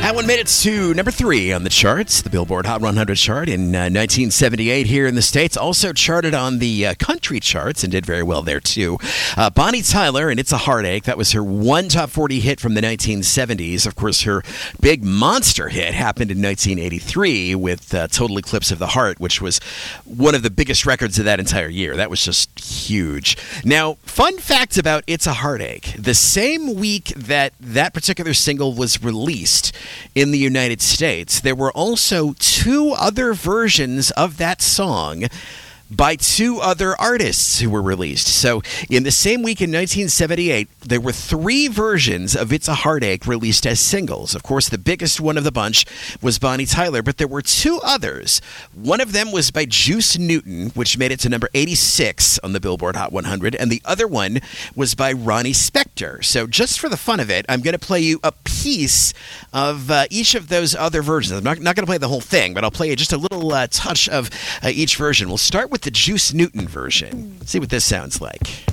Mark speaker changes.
Speaker 1: That one made it to number 3 on the charts, the Billboard Hot 100 chart in 1978 here in the States. Also charted on the country charts and did very well there, too. Bonnie Tyler and It's a Heartache. That was her one top 40 hit from the 1970s. Of course, her big monster hit happened in 1983 with Total Eclipse of the Heart, which was one of the biggest records of that entire year. That was just huge. Now, fun fact about It's a Heartache. The same week that particular single was released in the United States, there were also 2 other versions of that song by 2 other artists who were released. So in the same week in 1978, there were 3 versions of It's a Heartache released as singles. Of course, the biggest one of the bunch was Bonnie Tyler, but there were 2 others. One of them was by Juice Newton, which made it to number 86 on the Billboard Hot 100, and the other one was by Ronnie Spector. So just for the fun of it, I'm going to play you a piece of each of those other versions. I'm not going to play the whole thing, but I'll play you just a little touch of each version. We'll start with the Juice Newton version. See what this sounds like.